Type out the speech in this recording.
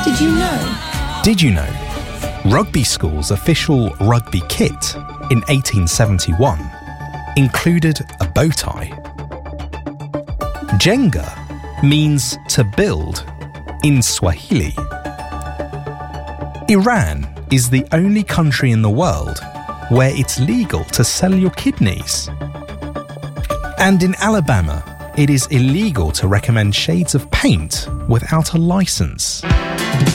Did you know? Did you know? Rugby School's official rugby kit in 1871 included a bow tie. Jenga means to build in Swahili. Iran is the only country in the world where it's legal to sell your kidneys. And in Alabama, it is illegal to recommend shades of paint without a license.